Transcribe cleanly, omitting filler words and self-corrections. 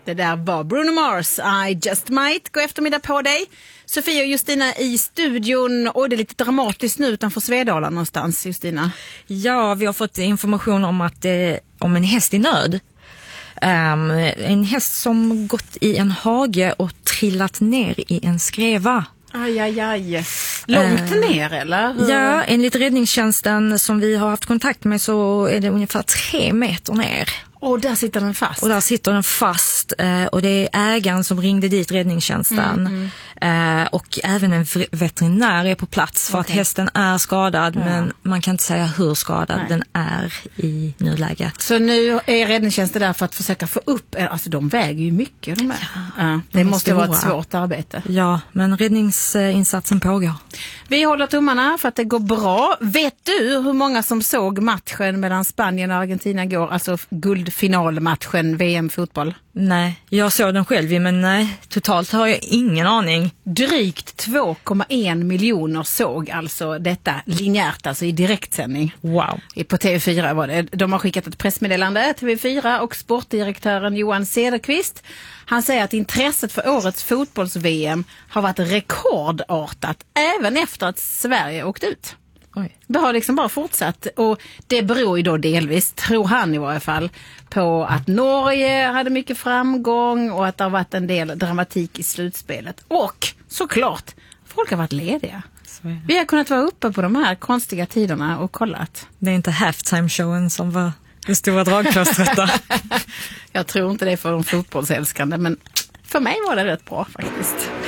Det där var Bruno Mars, I just might. God eftermiddag på dig. Sofia och Justina i studion. Och det är lite dramatiskt nu utanför Svedala någonstans, Justina. Ja, vi har fått information om att om en häst i nöd. En häst som gått i en hage och trillat ner i en skreva. Aj. Långt ner eller? Ja, enligt räddningstjänsten som vi har haft kontakt med så är det ungefär 3 meter ner. Och där sitter den fast. Och där sitter den fast och det är ägaren som ringde dit räddningstjänsten. Och även en veterinär är på plats för att hästen är skadad, men man kan inte säga hur skadad den är i nuläge. Så nu är räddningstjänsten där för att försöka få upp, alltså de väger ju mycket de här. Ja, det måste vara ett svårt arbete. Ja, men räddningsinsatsen pågår. Vi håller tummarna för att det går bra. Vet du hur många som såg matchen mellan Spanien och Argentina går, alltså guldfinalmatchen VM-fotboll? Nej, jag såg den själv, men nej, totalt har jag ingen aning. Drygt 2,1 miljoner såg alltså detta linjärt, alltså i direktsändning. Wow. På TV4 var det. De har skickat ett pressmeddelande, TV4 och sportdirektören Johan Cederqvist. Han säger att intresset för årets fotbolls-VM har varit rekordartat även efter att Sverige åkte ut. Oj. Det har liksom bara fortsatt, och det beror ju då delvis, tror han i varje fall, på att Norge hade mycket framgång och att det har varit en del dramatik i slutspelet. Och såklart, folk har varit lediga. Vi har kunnat vara uppe på de här konstiga tiderna och kollat. Det är inte halftime-showen som var det stora dragplåstret där. Jag tror inte det är för de fotbollsälskande, men för mig var det rätt bra faktiskt.